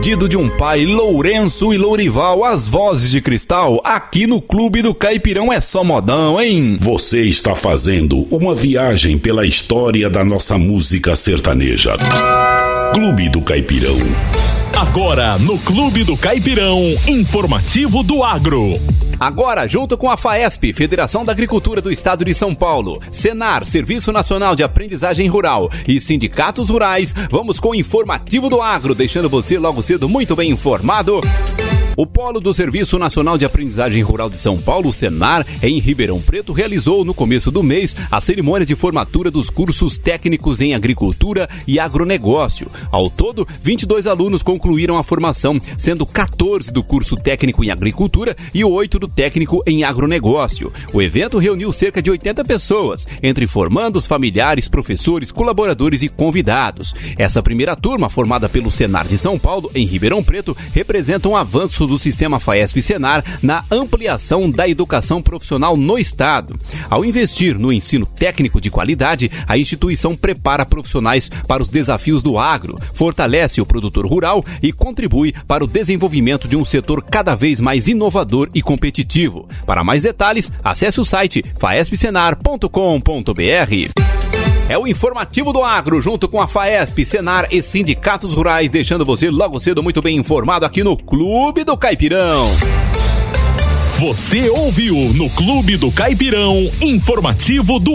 pedido de um pai, Lourenço e Lourival, as vozes de cristal, aqui no Clube do Caipirão é só modão, hein? Você está fazendo uma viagem pela história da nossa música sertaneja. Clube do Caipirão. Agora, no Clube do Caipirão, informativo do agro. Agora, junto com a FAESP, Federação da Agricultura do Estado de São Paulo, Senar, Serviço Nacional de Aprendizagem Rural e sindicatos rurais, vamos com o informativo do agro, deixando você logo cedo muito bem informado. O Polo do Serviço Nacional de Aprendizagem Rural de São Paulo, Senar, em Ribeirão Preto, realizou no começo do mês a cerimônia de formatura dos cursos técnicos em agricultura e agronegócio. Ao todo, 22 alunos concluíram a formação, sendo 14 do curso técnico em agricultura e 8 do técnico em agronegócio. O evento reuniu cerca de 80 pessoas, entre formandos, familiares, professores, colaboradores e convidados. Essa primeira turma, formada pelo Senar de São Paulo, em Ribeirão Preto, representa um avanço do sistema FAESP-Senar na ampliação da educação profissional no Estado. Ao investir no ensino técnico de qualidade, a instituição prepara profissionais para os desafios do agro, fortalece o produtor rural e contribui para o desenvolvimento de um setor cada vez mais inovador e competitivo. Para mais detalhes, acesse o site faespsenar.com.br. É o informativo do agro, junto com a FAESP, Senar e sindicatos rurais, deixando você logo cedo muito bem informado aqui no Clube do Caipirão. Você ouviu no Clube do Caipirão, informativo do